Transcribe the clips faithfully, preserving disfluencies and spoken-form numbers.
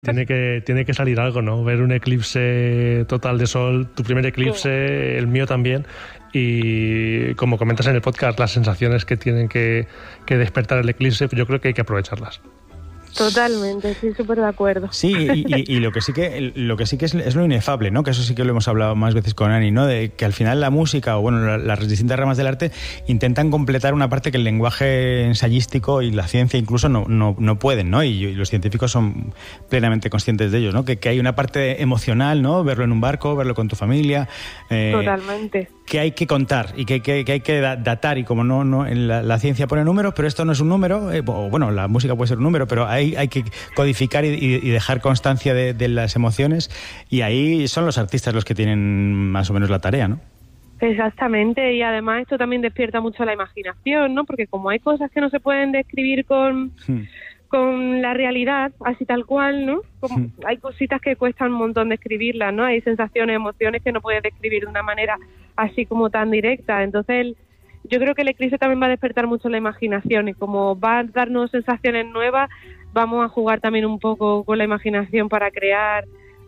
Tiene que, tiene que salir algo, ¿no? Ver un eclipse total de sol, tu primer eclipse, sí. El mío también. Y como comentas en el podcast, las sensaciones que tienen que, que despertar el eclipse, yo creo que hay que aprovecharlas. Totalmente, estoy súper de acuerdo. Sí, y, y, y lo que sí que lo que sí que es, es lo inefable, ¿no? Que eso sí que lo hemos hablado más veces con Ani, ¿no? De que al final la música o bueno, la, las distintas ramas del arte intentan completar una parte que el lenguaje ensayístico y la ciencia incluso no, no, no pueden, ¿no? Y, y los científicos son plenamente conscientes de ello, ¿no? Que, que hay una parte emocional, ¿no? Verlo en un barco, verlo con tu familia. Eh, Totalmente. Que hay que contar y que, que, que hay que datar, y como no, no en la, la ciencia pone números, pero esto no es un número, eh, o bueno, la música puede ser un número, pero hay, hay que codificar y, y dejar constancia de, de las emociones, y ahí son los artistas los que tienen más o menos la tarea, ¿no? Exactamente, y además esto también despierta mucho la imaginación, ¿no? Porque como hay cosas que no se pueden describir con... Hmm. con la realidad, así tal cual, ¿no? Como hmm. Hay cositas que cuestan un montón de escribirlas, ¿no? Hay sensaciones, emociones que no puedes describir de una manera así como tan directa. Entonces, yo creo que el eclipse también va a despertar mucho la imaginación, y como va a darnos sensaciones nuevas, vamos a jugar también un poco con la imaginación para crear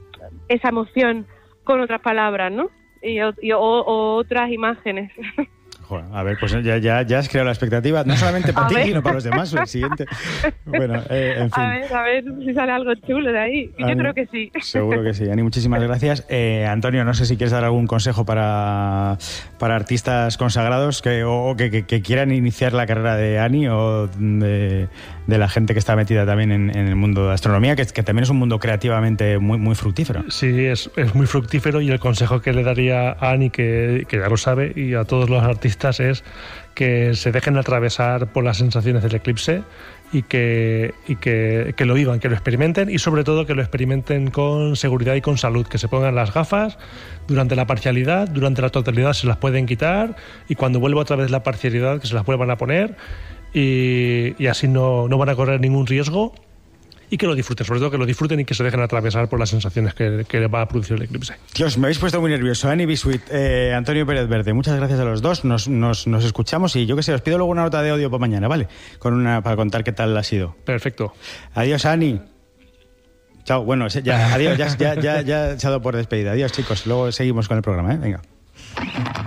esa emoción con otras palabras, ¿no? Y, y o, o otras imágenes. Joder, a ver, pues ya, ya, ya has creado la expectativa, no solamente para a ti, ver. sino para los demás, o el siguiente. Bueno, eh, en fin. A ver, a ver si sale algo chulo de ahí. Yo Ani, creo que sí. Seguro que sí. Ani, muchísimas gracias. Eh, Antonio, no sé si quieres dar algún consejo para, para artistas consagrados que, o que, que, que quieran iniciar la carrera de Ani, o de, de la gente que está metida también en, en el mundo de astronomía, que, que también es un mundo creativamente muy, muy fructífero. Sí, es, es muy fructífero, y el consejo que le daría a Ani, que, que ya lo sabe, y a todos los artistas, es que se dejen atravesar por las sensaciones del eclipse, y que, y que, que lo vivan, que lo experimenten, y sobre todo que lo experimenten con seguridad y con salud, que se pongan las gafas durante la parcialidad, durante la totalidad se las pueden quitar, y cuando vuelva otra vez la parcialidad que se las vuelvan a poner, y, y así no, no van a correr ningún riesgo. Y que lo disfruten, sobre todo que lo disfruten y que se dejen atravesar por las sensaciones que, que va a producir el eclipse. Dios, me habéis puesto muy nervioso. Ani Bisuit, eh, Antonio Pérez Verde, muchas gracias a los dos. Nos, nos, nos escuchamos, y yo que sé, os pido luego una nota de audio para mañana, ¿vale? Con una, para contar qué tal ha sido. Perfecto. Adiós, Ani. Chao. Bueno, ya, adiós, ya, ya, ya, ya se ha dado por despedida. Adiós, chicos. Luego seguimos con el programa, ¿eh? Venga.